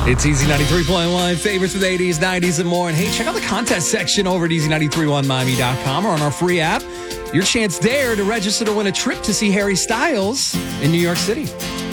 It's Easy 93.1, favorites with 80s, 90s, and more. And hey, check out the contest section over at easy931miami.com or on our free app. Your chance there to register to win a trip to see Harry Styles in New York City.